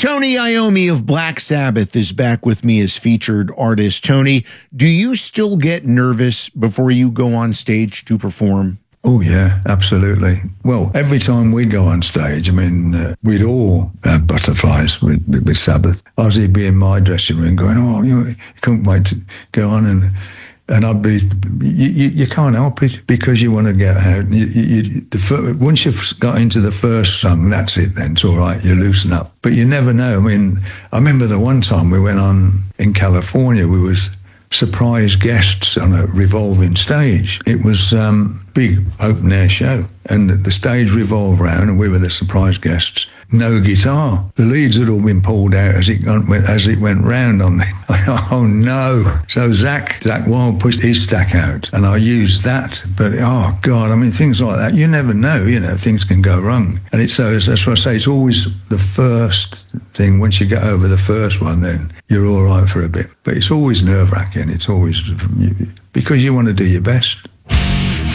Tony Iommi of Black Sabbath is back with me as featured artist. Tony, do you still get nervous before you go on stage to perform? Oh, yeah, absolutely. Well, every time we go on stage, I mean, we'd all have butterflies with Sabbath. Ozzy'd be in my dressing room going, oh, you couldn't wait to go on. And I'd be, you can't help it because you want to get out. Once you've got into the first song, that's it then. It's all right, you loosen up. But you never know. I mean, I remember the one time we went on in California, we was surprise guests on a revolving stage. It was big open air show, and the stage revolved round, and we were the surprise guests. No guitar. The leads had all been pulled out as it went round on the. Oh no! So Zach Wild pushed his stack out, and I used that. But oh god, I mean things like that. You never know. You know things can go wrong, and that's what I say. It's always the first thing. Once you get over the first one, then you're all right for a bit. But it's always nerve wracking. It's always because you want to do your best.